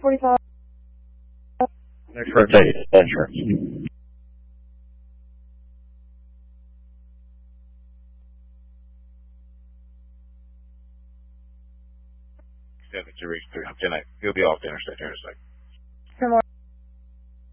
45. Next rotate, insurance. To reach 310. He'll be off the interstate here in a second. 10 more.